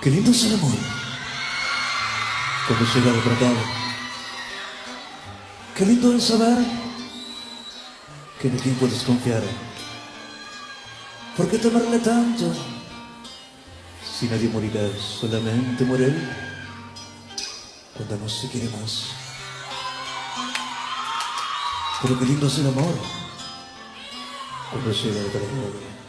Qué lindo es el amor cuando llega de tratado. Qué lindo es saber que en quien puedes confiar. ¿Por qué temerle tanto? Si nadie morirá, solamente muere él cuando no se quiere más. Pero qué lindo es el amor cuando llega de tratado.